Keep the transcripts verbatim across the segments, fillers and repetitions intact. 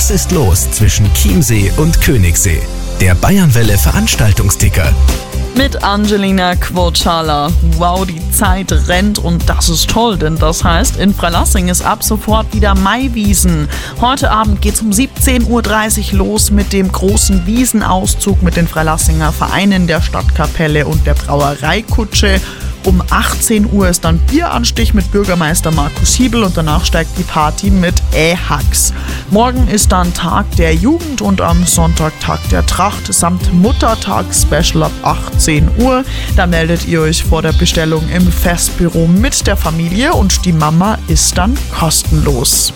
Was ist los zwischen Chiemsee und Königssee? Der Bayernwelle Veranstaltungsticker. Mit Angelina Quocala. Wow, die Zeit rennt und das ist toll, denn das heißt, in Freilassing ist ab sofort wieder Maiwiesen. Heute Abend geht's um siebzehn Uhr dreißig los mit dem großen Wiesenauszug mit den Freilassinger Vereinen, der Stadtkapelle und der Brauereikutsche. Um achtzehn Uhr ist dann Bieranstich mit Bürgermeister Markus Hiebel und danach steigt die Party mit Ähax. Morgen ist dann Tag der Jugend und am Sonntag Tag der Tracht samt Muttertag-Special ab achtzehn Uhr. Da meldet ihr euch vor der Bestellung im Festbüro mit der Familie und die Mama ist dann kostenlos.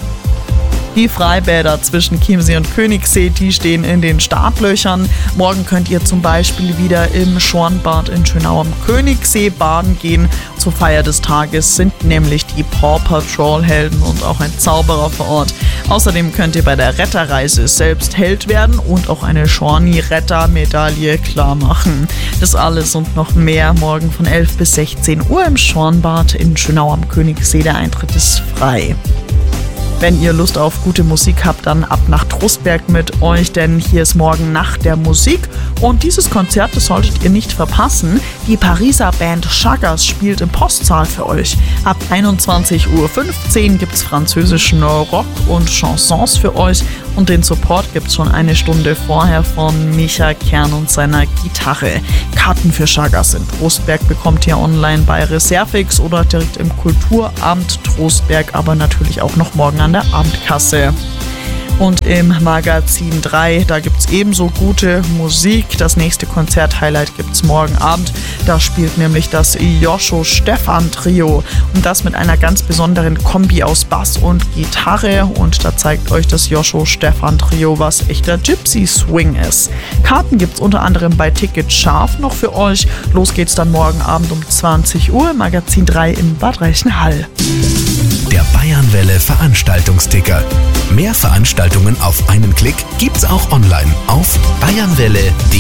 Die Freibäder zwischen Chiemsee und Königssee, die stehen in den Startlöchern. Morgen könnt ihr zum Beispiel wieder im Schornbad in Schönau am Königssee baden gehen. Zur Feier des Tages sind nämlich die Paw Patrol Helden und auch ein Zauberer vor Ort. Außerdem könnt ihr bei der Retterreise selbst Held werden und auch eine Schorni-Retter-Medaille klar machen. Das alles und noch mehr morgen von elf bis sechzehn Uhr im Schornbad in Schönau am Königssee. Der Eintritt ist frei. Wenn ihr Lust auf gute Musik habt, dann ab nach Trostberg mit euch, denn hier ist morgen Nacht der Musik und dieses Konzert, das solltet ihr nicht verpassen. Die Pariser Band Chagas spielt im Postsaal für euch. Ab einundzwanzig Uhr fünfzehn gibt's französischen Rock und Chansons für euch und den Support gibt's schon eine Stunde vorher von Micha Kern und seiner Gitarre. Karten für Chagas in Trostberg bekommt ihr online bei Reservix oder direkt im Kulturamt Trostberg, aber natürlich auch noch morgen an der Abendkasse. Und im Magazin drei, da gibt es ebenso gute Musik. Das nächste Konzert-Highlight gibt es morgen Abend. Da spielt nämlich das Joscho-Stefan-Trio. Und das mit einer ganz besonderen Kombi aus Bass und Gitarre. Und da zeigt euch das Joscho-Stefan-Trio, was echter Gypsy-Swing ist. Karten gibt es unter anderem bei Ticket Scharf noch für euch. Los geht's dann morgen Abend um zwanzig Uhr. Magazin drei in Bad Reichenhall. Der Bayernwelle Veranstaltungsticker. Mehr Veranstaltungen auf einen Klick gibt's auch online auf bayernwelle punkt de.